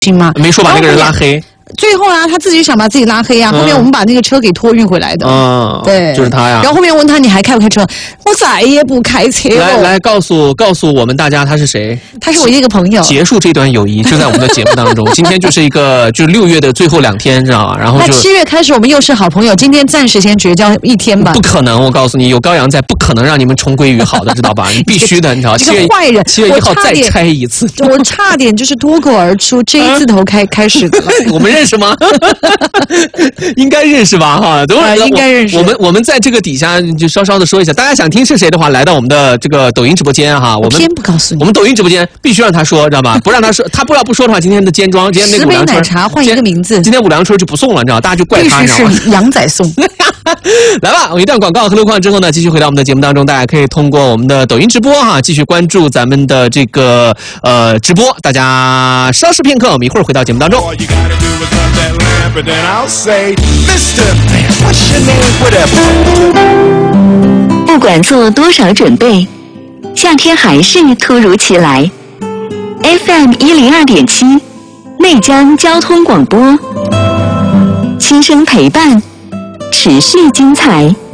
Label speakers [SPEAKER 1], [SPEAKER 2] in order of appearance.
[SPEAKER 1] 吗？
[SPEAKER 2] 没说把那个人拉黑。
[SPEAKER 1] 最后啊，他自己想把自己拉黑啊。后面我们把那个车给托运回来的。对，
[SPEAKER 2] 就是他呀。
[SPEAKER 1] 然后后面问他你还开不开车？我再也不开车了。
[SPEAKER 2] 来告诉我们大家他是谁？
[SPEAKER 1] 他是我一个朋友。
[SPEAKER 2] 结束这段友谊就在我们的节目当中。今天就是就是6月的最后2天，知道吧？然后就
[SPEAKER 1] 7月开始我们又是好朋友。今天暂时先绝交1天吧。
[SPEAKER 2] 不可能，我告诉你，有高阳在，不可能让你们重归于好的，知道吧？你必须的，你知道。
[SPEAKER 1] 这个坏人
[SPEAKER 2] 7月1号再拆一次。
[SPEAKER 1] 我差点就是脱口而出J 字头开始的。
[SPEAKER 2] 我们认识吗？应该认识吧，哈，
[SPEAKER 1] 应该认识。
[SPEAKER 2] 我们在这个底下就稍稍的说一下，大家想听是谁的话，来到我们的这个抖音直播间哈，我们
[SPEAKER 1] 偏不告诉你，
[SPEAKER 2] 我们抖音直播间必须让他说，知道吧？不让他说，他不说的话，今天的尖庄，今天那个
[SPEAKER 1] 10杯奶茶换一个名字，
[SPEAKER 2] 今天5粮春就不送了，你知道，大家就怪他，
[SPEAKER 1] 必须是羊仔送。
[SPEAKER 2] 来吧，我一段广告和路况之后呢，继续回到我们的节目当中，大家可以通过我们的抖音直播哈，继续关注咱们的这个直播，大家稍事片刻，我们一会儿回到节目当中。
[SPEAKER 3] 不管做多少准备，夏天还是突如其来。FM 102.7，内江交通广播，轻声陪伴，持续精彩。